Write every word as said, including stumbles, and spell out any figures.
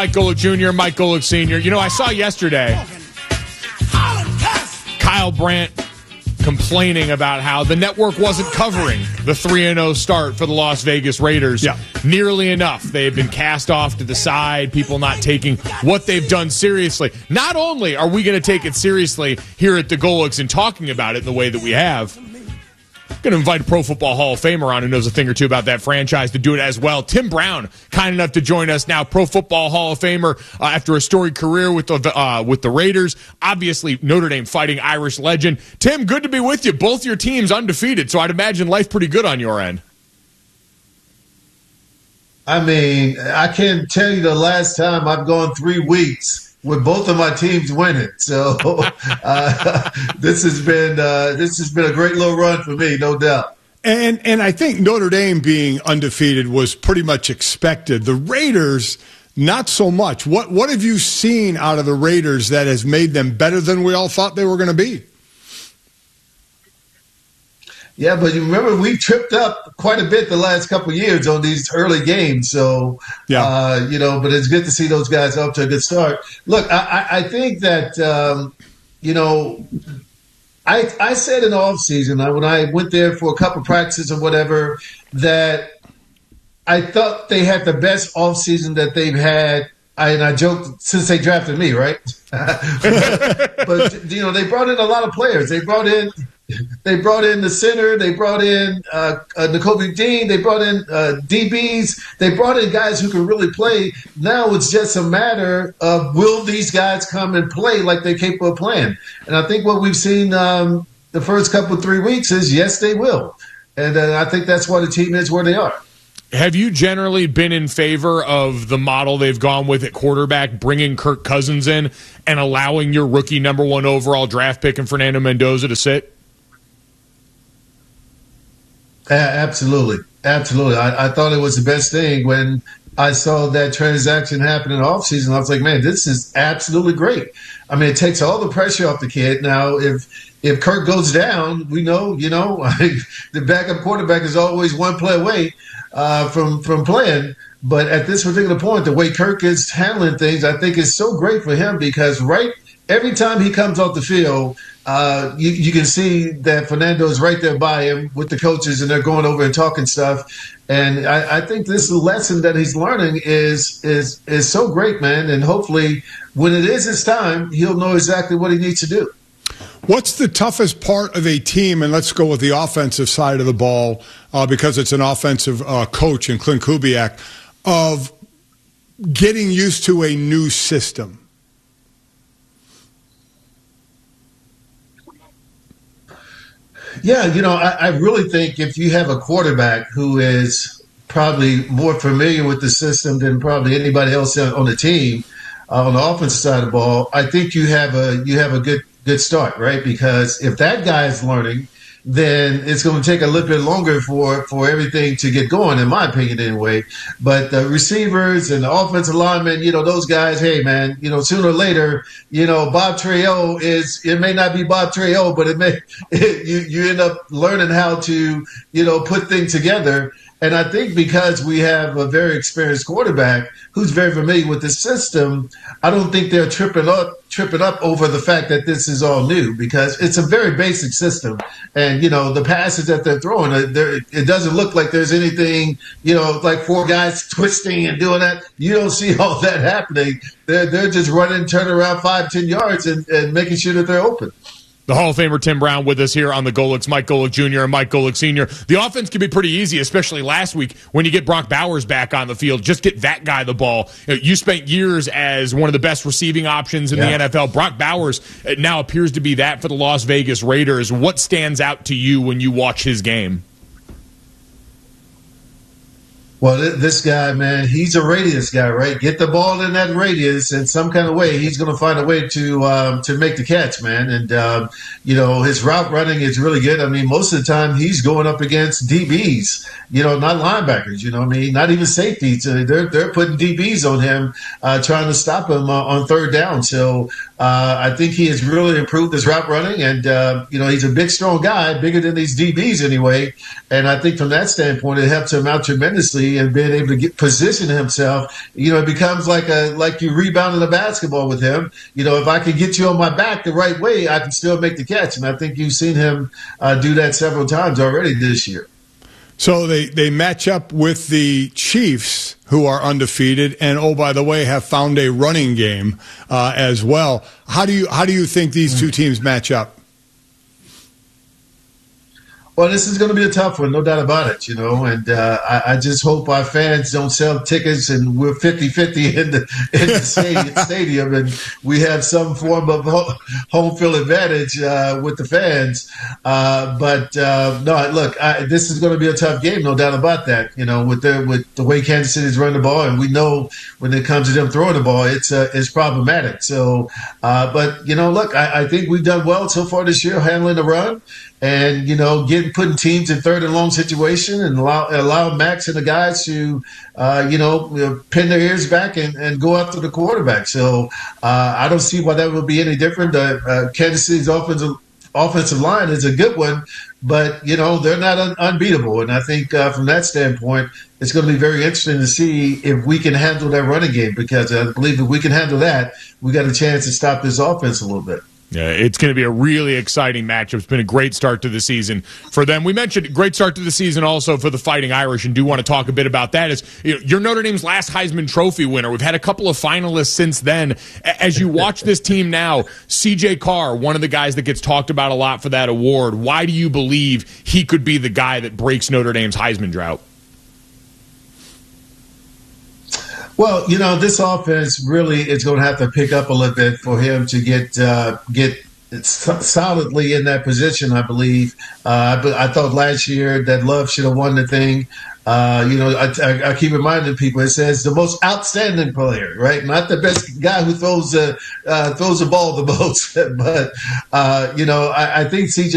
Mike Golic Junior, Mike Golic Senior You know, I saw yesterday Kyle Brandt complaining about how the network wasn't covering the three and oh start for the Las Vegas Raiders yeah. nearly enough. They've been cast off to the side, people not taking what they've done seriously. Not only are we going to take it seriously here at the Golics and talking about it in the way that we have, going to invite a Pro Football Hall of Famer on who knows a thing or two about that franchise to do it as well. Tim Brown, kind enough to join us now, Pro Football Hall of Famer uh, after a storied career with the uh, with the Raiders. Obviously, Notre Dame Fighting Irish legend. Tim, good to be with you. Both your teams undefeated, so I'd imagine life pretty good on your end. I mean, I can't tell you the last time I've gone three weeks with both of my teams winning. So uh, this has been uh, this has been a great little run for me, no doubt. And and I think Notre Dame being undefeated was pretty much expected. The Raiders, not so much. What what have you seen out of the Raiders that has made them better than we all thought they were going to be? Yeah, but you remember we tripped up quite a bit the last couple of years on these early games. So, yeah. uh, you know, but it's good to see those guys up to a good start. Look, I, I think that, um, you know, I, I said in the offseason, when I went there for a couple practices or whatever, that I thought they had the best offseason that they've had. I, and I joked since they drafted me, right? But, you know, they brought in a lot of players. They brought in they brought in the center. They brought in uh, uh, Nakobe Dean. They brought in uh, D Bs. They brought in guys who can really play. Now it's just a matter of will these guys come and play like they're capable of playing? And I think what we've seen um, the first couple of three weeks is yes, they will. And uh, I think that's why the team is where they are. Have you generally been in favor of the model they've gone with at quarterback, bringing Kirk Cousins in and allowing your rookie number one overall draft pick in Fernando Mendoza to sit? Uh, absolutely. Absolutely. I, I thought it was the best thing when I saw that transaction happen in the offseason. I was like, man, this is absolutely great. I mean, it takes all the pressure off the kid. Now, if if Kirk goes down, we know, you know, the backup quarterback is always one play away uh, from, from playing. But at this particular point, the way Kirk is handling things, I think is so great for him because right every time he comes off the field, Uh, you, you can see that Fernando is right there by him with the coaches, and they're going over and talking stuff. And I, I think this lesson that he's learning is is is so great, man. And hopefully, when it is his time, he'll know exactly what he needs to do. What's the toughest part of a team? And let's go with the offensive side of the ball uh, because it's an offensive uh, coach in Clint Kubiak of getting used to a new system. Yeah, you know, I, I really think if you have a quarterback who is probably more familiar with the system than probably anybody else on the team, uh, on the offensive side of the ball, I think you have a you have a good good start, right? Because if that guy is learning, then it's going to take a little bit longer for, for everything to get going, in my opinion, anyway. But the receivers and the offensive linemen, you know, those guys, hey, man, you know, sooner or later, you know, Bob Trejo is, it may not be Bob Trejo, but it may, it, you, you end up learning how to, you know, put things together. And I think because we have a very experienced quarterback who's very familiar with the system, I don't think they're tripping up tripping up over the fact that this is all new because it's a very basic system. And, you know, the passes that they're throwing, it doesn't look like there's anything, you know, like four guys twisting and doing that. You don't see all that happening. They're, they're just running, turning around five, ten yards and, and making sure that they're open. The Hall of Famer Tim Brown with us here on the Golics, Mike Golic Junior and Mike Golic Senior The offense can be pretty easy, especially last week when you get Brock Bowers back on the field. Just get that guy the ball. You know, you spent years as one of the best receiving options in yeah. the N F L. Brock Bowers now appears to be that for the Las Vegas Raiders. What stands out to you when you watch his game? Well, this guy, man, he's a radius guy, right? Get the ball in that radius in some kind of way. He's going to find a way to um, to make the catch, man. And, um, you know, his route running is really good. I mean, most of the time he's going up against D Bs, you know, not linebackers, you know what I mean? Not even safeties. Uh, they're, they're putting D Bs on him, uh, trying to stop him uh, on third down. So uh, I think he has really improved his route running. And, uh, you know, he's a big, strong guy, bigger than these D Bs anyway. And I think from that standpoint, it helps him out tremendously efficiency and being able to get position himself, you know, it becomes like a like you rebounding a basketball with him. You know, if I can get you on my back the right way, I can still make the catch. And I think you've seen him uh, do that several times already this year. So they, they match up with the Chiefs, who are undefeated, and oh, by the way, have found a running game uh, as well. How do you how do you think these two teams match up? Well, this is going to be a tough one, no doubt about it, you know, and uh, I, I just hope our fans don't sell tickets and we're fifty-fifty in the, in the stadium, stadium and we have some form of home field advantage uh, with the fans. Uh, but, uh, no, look, I, this is going to be a tough game, no doubt about that, you know, with the, with the way Kansas City's run the ball. And we know when it comes to them throwing the ball, it's uh, it's problematic. So, uh, but, you know, look, I, I think we've done well so far this year handling the run. And, you know, getting putting teams in third and long situation and allow, allow Max and the guys to, uh, you know, pin their ears back and, and go after the quarterback. So uh, I don't see why that would be any different. Uh, uh, Kansas City's offensive offensive line is a good one, but, you know, they're not un- unbeatable. And I think uh, from that standpoint, it's going to be very interesting to see if we can handle that running game, because I believe if we can handle that, we got a chance to stop this offense a little bit. Yeah, it's going to be a really exciting matchup. It's been a great start to the season for them. We mentioned great start to the season also for the Fighting Irish, and do want to talk a bit about that. As you know, you're Notre Dame's last Heisman Trophy winner. We've had a couple of finalists since then. As you watch this team now, C J Carr, one of the guys that gets talked about a lot for that award, why do you believe he could be the guy that breaks Notre Dame's Heisman drought? Well, you know, this offense really is going to have to pick up a little bit for him to get uh, get solidly in that position, I believe. Uh, but I thought last year that Love should have won the thing. Uh, you know, I, I, I keep reminding people, it says the most outstanding player, right? Not the best guy who throws the, uh, throws the ball the most. But, uh, you know, I, I think C J